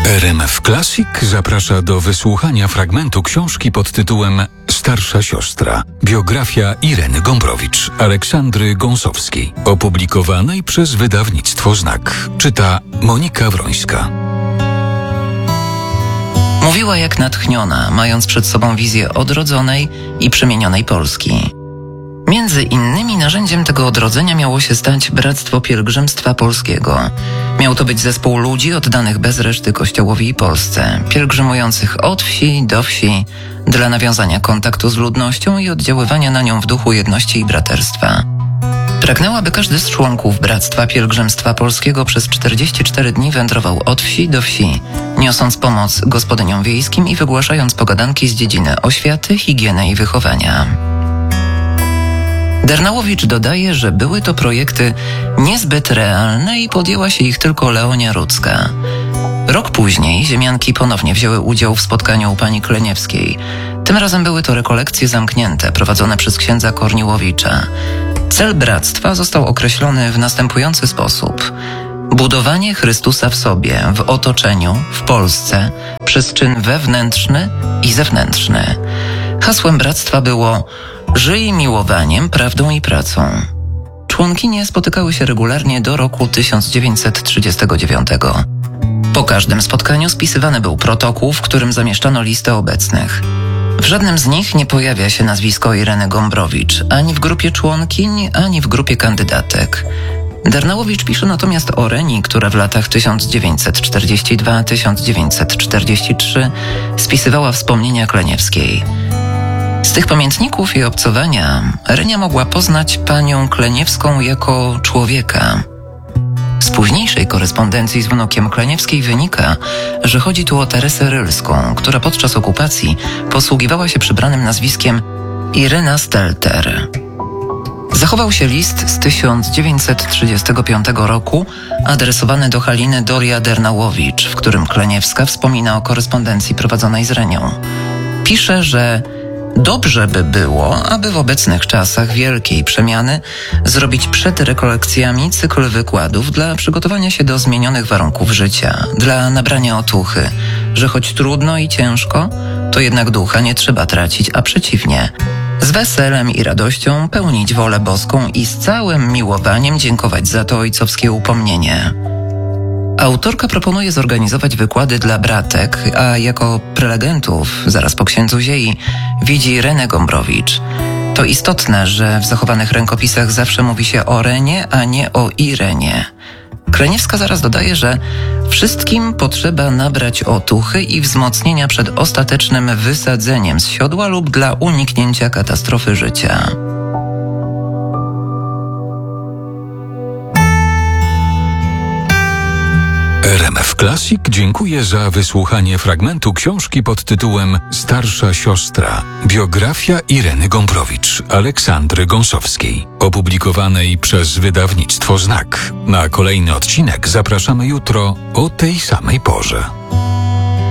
RMF Classic zaprasza do wysłuchania fragmentu książki pod tytułem Starsza siostra. Biografia Ireny Gombrowicz, Aleksandry Gąsowskiej. Opublikowanej przez wydawnictwo Znak. Czyta Monika Wrońska. Mówiła jak natchniona, mając przed sobą wizję odrodzonej i przemienionej Polski. Między innymi narzędziem tego odrodzenia miało się stać Bractwo Pielgrzymstwa Polskiego. Miał to być zespół ludzi oddanych bez reszty Kościołowi i Polsce, pielgrzymujących od wsi do wsi dla nawiązania kontaktu z ludnością i oddziaływania na nią w duchu jedności i braterstwa. Pragnęła, by każdy z członków Bractwa Pielgrzymstwa Polskiego przez 44 dni wędrował od wsi do wsi, niosąc pomoc gospodyniom wiejskim i wygłaszając pogadanki z dziedziny oświaty, higieny i wychowania. Dernałowicz dodaje, że były to projekty niezbyt realne i podjęła się ich tylko Leonia Rudzka. Rok później ziemianki ponownie wzięły udział w spotkaniu u pani Kleniewskiej. Tym razem były to rekolekcje zamknięte, prowadzone przez księdza Korniłowicza. Cel bractwa został określony w następujący sposób. Budowanie Chrystusa w sobie, w otoczeniu, w Polsce, przez czyn wewnętrzny i zewnętrzny. Hasłem bractwa było: żyj miłowaniem, prawdą i pracą. Członkinie spotykały się regularnie do roku 1939. Po każdym spotkaniu spisywany był protokół, w którym zamieszczano listę obecnych. W żadnym z nich nie pojawia się nazwisko Ireny Gombrowicz, ani w grupie członkiń, ani w grupie kandydatek. Dernałowicz pisze natomiast o Reni, która w latach 1942-1943 spisywała wspomnienia Kleniewskiej. Z tych pamiętników i obcowania Renia mogła poznać panią Kleniewską jako człowieka. Z późniejszej korespondencji z wnukiem Kleniewskiej wynika, że chodzi tu o Teresę Rylską, która podczas okupacji posługiwała się przybranym nazwiskiem Iryna Stelter. Zachował się list z 1935 roku adresowany do Haliny Doria-Dernałowicz, w którym Kleniewska wspomina o korespondencji prowadzonej z Renią. Pisze, że dobrze by było, aby w obecnych czasach wielkiej przemiany zrobić przed rekolekcjami cykl wykładów dla przygotowania się do zmienionych warunków życia, dla nabrania otuchy, że choć trudno i ciężko, to jednak ducha nie trzeba tracić, a przeciwnie, z weselem i radością pełnić wolę boską i z całym miłowaniem dziękować za to ojcowskie upomnienie. Autorka proponuje zorganizować wykłady dla bratek, a jako prelegentów, zaraz po księdzu Ziei, widzi Renę Gombrowicz. To istotne, że w zachowanych rękopisach zawsze mówi się o Renie, a nie o Irenie. Kleniewska zaraz dodaje, że wszystkim potrzeba nabrać otuchy i wzmocnienia przed ostatecznym wysadzeniem z siodła lub dla uniknięcia katastrofy życia. RMF Classic dziękuję za wysłuchanie fragmentu książki pod tytułem Starsza siostra. Biografia Ireny Gombrowicz, Aleksandry Gąsowskiej. Opublikowanej przez wydawnictwo Znak. Na kolejny odcinek zapraszamy jutro o tej samej porze.